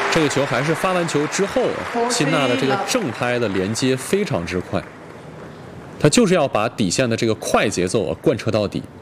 这个球还是发完球之后，辛纳的这个正拍的连接非常之快，他就是要把底线的这个快节奏贯彻到底。